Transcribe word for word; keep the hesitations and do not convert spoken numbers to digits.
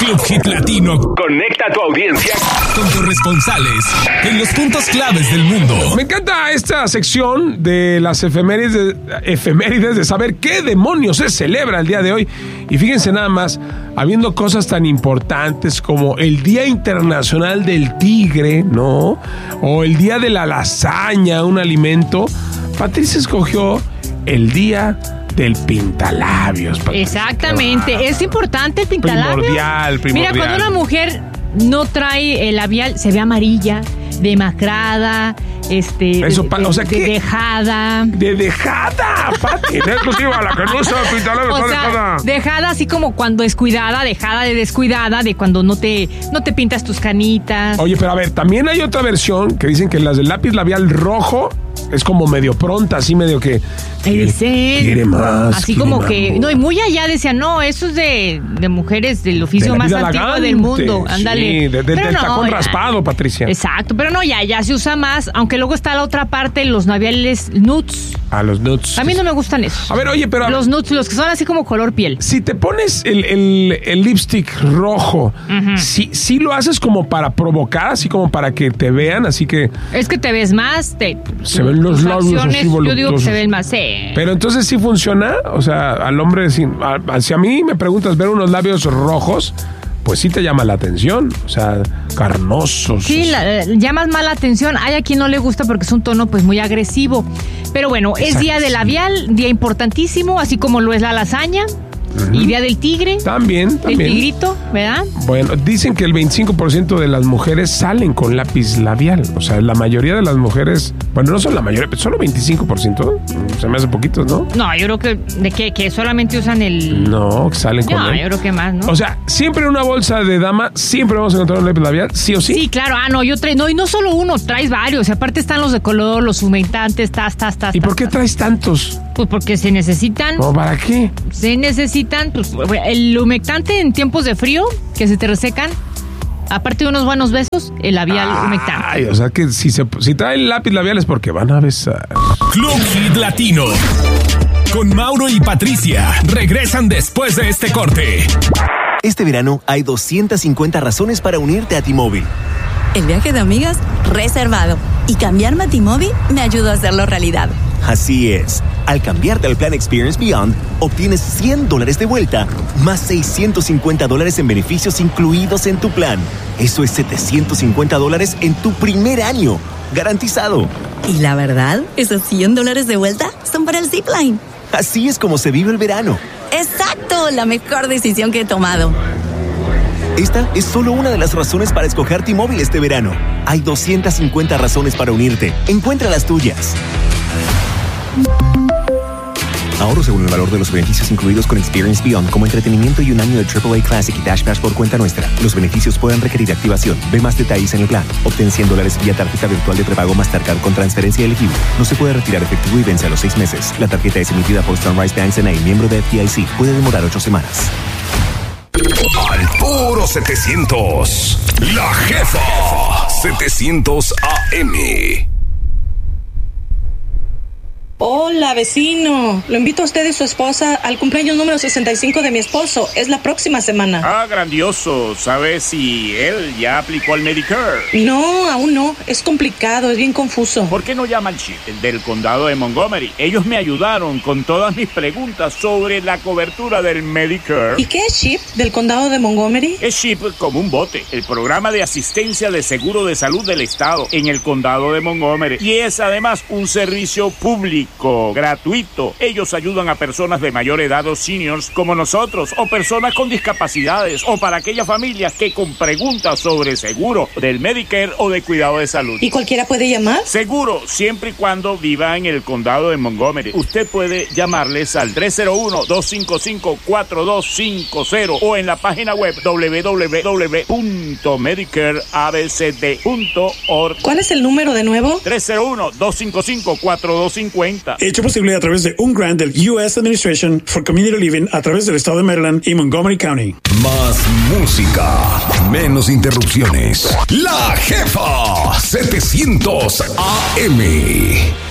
Club Hit Latino conecta a tu audiencia con corresponsales en los puntos claves del mundo. Me encanta esta sección de las efemérides de, efemérides de saber qué demonios se celebra el día de hoy. Y fíjense nada más, habiendo cosas tan importantes como el Día Internacional del Tigre, ¿no? O el Día de la Lasaña, un alimento. Patricia escogió el Día del pintalabios. Patricia. Exactamente, es importante el pintalabios. Primordial, primordial. Mira, cuando una mujer no trae el labial, se ve amarilla, demacrada, este, Eso, de, pa, de, o sea, de ¿qué? dejada. De dejada, Pati. En exclusiva, la que no usa pintalabios O está sea, dejada. dejada así como cuando descuidada, dejada de descuidada, de cuando no te, no te pintas tus canitas. Oye, pero a ver, también hay otra versión que dicen que las del lápiz labial rojo es como medio pronta, así medio que... Ahí dicen, quiere más, así quiere como más. que, no, y muy allá decían, no, eso es de, de mujeres del oficio De la más vida antiguo elegante, del mundo, ándale. Sí, de, de, Pero del no, tacón ya. raspado, Patricia. Exacto, pero no, ya, ya se usa más, aunque luego está la otra parte, los labiales nudes. A los nuts. A mí no me gustan esos. A ver, oye, pero... Los nudes, los que son así como color piel. Si te pones el, el, el lipstick rojo, Ujú. ¿sí, sí lo haces como para provocar, así como para que te vean, así que... Es que te ves más, te, Se ven los tus labios acciones, así yo digo que voluptuosos. se ven más, sí. Pero entonces sí funciona, o sea, al hombre, si, a, si a mí me preguntas ver unos labios rojos, pues sí te llama la atención, o sea, carnosos. Sí, la, llamas más la atención. Hay a quien no le gusta porque es un tono pues muy agresivo. Pero bueno, es Exacto, día de sí. labial, día importantísimo, así como lo es la lasaña. Ujú. Y día del tigre, También, del también. tigrito, ¿verdad? Bueno, dicen que el veinticinco por ciento de las mujeres salen con lápiz labial. O sea, la mayoría de las mujeres, bueno, no son la mayoría, pero solo veinticinco por ciento. Se me hace poquitos, ¿no? No, yo creo que de que, que solamente usan el... No, que salen con No, él. yo creo que más, ¿no? O sea, siempre en una bolsa de dama, siempre vamos a encontrar un lápiz labial, sí o sí. Sí, claro. Ah, no, yo traigo... No, y no solo uno, traes varios. Y aparte están los de color, los humectantes, tas, tas, tas. ¿Y tas, por qué tas. traes tantos? Pues porque se necesitan... ¿O para qué? Se necesitan, pues, el humectante en tiempos de frío, que se te resecan. Aparte de unos buenos besos, el labial humectante. Ay, o sea que si, se, si traen lápiz labial es porque van a besar. Club Hit Latino con Mauro y Patricia regresan después de este corte. Este verano hay doscientas cincuenta razones para unirte a T-Mobile. El viaje de amigas, reservado. Y cambiarme a T-Mobile me ayudó a hacerlo realidad. Así es. Al cambiarte al plan Experience Beyond, obtienes cien dólares de vuelta, más seiscientos cincuenta dólares en beneficios incluidos en tu plan. Eso es setecientos cincuenta dólares en tu primer año. Garantizado. Y la verdad, esos cien dólares de vuelta son para el Zipline. Así es como se vive el verano. ¡Exacto! La mejor decisión que he tomado. Esta es solo una de las razones para escoger T-Mobile este verano. Hay doscientas cincuenta razones para unirte. Encuentra las tuyas. Ahorro según el valor de los beneficios incluidos con Experience Beyond, como entretenimiento y un año de triple A Classic y Dash Pass por cuenta nuestra. Los beneficios pueden requerir activación. Ve más detalles en el plan. Obtén cien dólares vía tarjeta virtual de prepago Mastercard con transferencia elegible. No se puede retirar efectivo y vence a los seis meses. La tarjeta es emitida por Sunrise Banks N A, miembro de F D I C. Puede demorar ocho semanas. Al puro setecientos. La jefa. setecientos A M. Hola, vecino. Lo invito a usted y su esposa al cumpleaños número sesenta y cinco de mi esposo. Es la próxima semana. Ah, grandioso. ¿Sabes si él ya aplicó al Medicare? No, aún no. Es complicado, es bien confuso. ¿Por qué no llama al chip del condado de Montgomery? Ellos me ayudaron con todas mis preguntas sobre la cobertura del Medicare. ¿Y qué es CHIP del condado de Montgomery? Es CHIP como un bote, el programa de asistencia de seguro de salud del estado en el condado de Montgomery. Y es además un servicio público, gratuito. Ellos ayudan a personas de mayor edad o seniors como nosotros, o personas con discapacidades, o para aquellas familias que con preguntas sobre seguro del Medicare o de cuidado de salud. ¿Y cualquiera puede llamar? Seguro, siempre y cuando viva en el condado de Montgomery. Usted puede llamarles al tres cero uno, dos cinco cinco, cuatro dos cinco cero o en la página web doble u doble u doble u punto medicare a b c d punto org. ¿Cuál es el número de nuevo? tres cero uno, dos cinco cinco, cuatro dos cinco cero. Hecho posible a través de un grant del U S Administration for Community Living a través del estado de Maryland y Montgomery County. Más música, menos interrupciones. La jefa. setecientos A M.